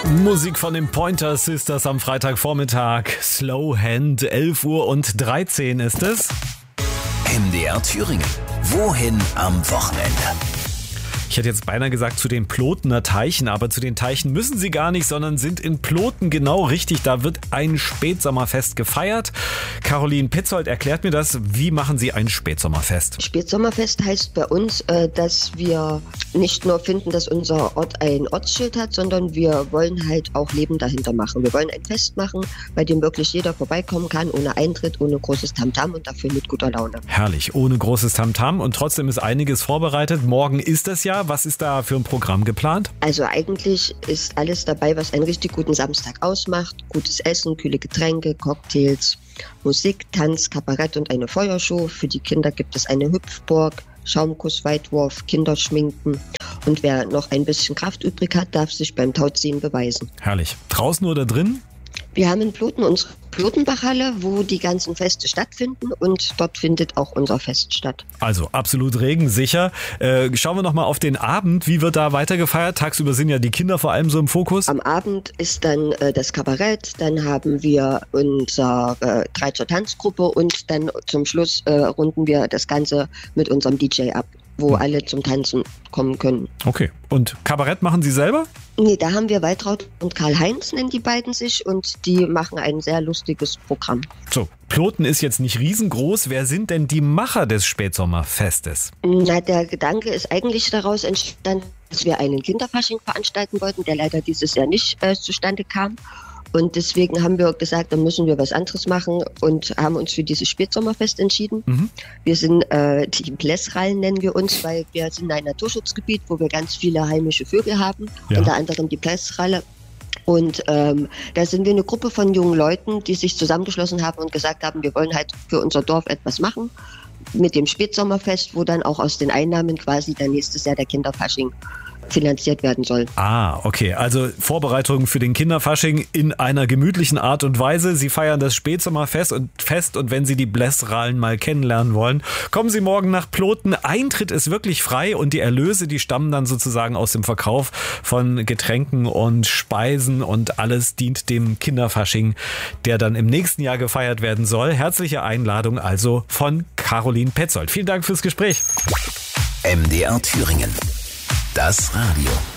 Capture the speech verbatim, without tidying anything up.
Musik von den Pointer Sisters am Freitagvormittag. Slow Hand, elf Uhr und dreizehn ist es. M D R Thüringen. Wohin am Wochenende? Ich hätte jetzt beinahe gesagt zu den Plotener Teichen, aber zu den Teichen müssen sie gar nicht, sondern sind in Ploten genau richtig. Da wird ein Spätsommerfest gefeiert. Caroline Petzold erklärt mir das. Wie machen Sie ein Spätsommerfest? Spätsommerfest heißt bei uns, dass wir nicht nur finden, dass unser Ort ein Ortsschild hat, sondern wir wollen halt auch Leben dahinter machen. Wir wollen ein Fest machen, bei dem wirklich jeder vorbeikommen kann, ohne Eintritt, ohne großes Tamtam und dafür mit guter Laune. Herrlich, ohne großes Tamtam und trotzdem ist einiges vorbereitet. Morgen ist das ja. Was ist da für ein Programm geplant? Also eigentlich ist alles dabei, was einen richtig guten Samstag ausmacht. Gutes Essen, kühle Getränke, Cocktails, Musik, Tanz, Kabarett und eine Feuershow. Für die Kinder gibt es eine Hüpfburg, Schaumkuss, Weitwurf, Kinderschminken. Und wer noch ein bisschen Kraft übrig hat, darf sich beim Tauziehen beweisen. Herrlich. Draußen oder drin? Wir haben in Ploten unsere Plotenbachhalle, wo die ganzen Feste stattfinden und dort findet auch unser Fest statt. Also absolut regensicher. Äh, schauen wir nochmal auf den Abend. Wie wird da weiter gefeiert? Tagsüber sind ja die Kinder vor allem so im Fokus. Am Abend ist dann äh, das Kabarett, dann haben wir unsere äh, Dreitscher Tanzgruppe und dann zum Schluss äh, runden wir das Ganze mit unserem D J ab, wo hm. alle zum Tanzen kommen können. Okay. Und Kabarett machen Sie selber? Nee, da haben wir Waltraud und Karl-Heinz, nennen die beiden sich, und die machen ein sehr lustiges Programm. So, Ploten ist jetzt nicht riesengroß. Wer sind denn die Macher des Spätsommerfestes? Na, der Gedanke ist eigentlich daraus entstanden, dass wir einen Kinderfasching veranstalten wollten, der leider dieses Jahr nicht äh, zustande kam. Und deswegen haben wir gesagt, dann müssen wir was anderes machen und haben uns für dieses Spätsommerfest entschieden. Mhm. Wir sind äh, die Blässrallen, nennen wir uns, weil wir sind ein Naturschutzgebiet, wo wir ganz viele heimische Vögel haben, ja. Unter anderem die Blässralle. Und ähm, da sind wir eine Gruppe von jungen Leuten, die sich zusammengeschlossen haben und gesagt haben, wir wollen halt für unser Dorf etwas machen mit dem Spätsommerfest, wo dann auch aus den Einnahmen quasi dann nächstes Jahr der Kinderfasching finanziert werden soll. Ah, okay. Also Vorbereitungen für den Kinderfasching in einer gemütlichen Art und Weise. Sie feiern das Spätsommerfest und Fest und wenn Sie die Blässrallen mal kennenlernen wollen, kommen Sie morgen nach Ploten. Eintritt ist wirklich frei und die Erlöse, die stammen dann sozusagen aus dem Verkauf von Getränken und Speisen und alles dient dem Kinderfasching, der dann im nächsten Jahr gefeiert werden soll. Herzliche Einladung also von Caroline Petzold. Vielen Dank fürs Gespräch. M D R Thüringen. Das Radio.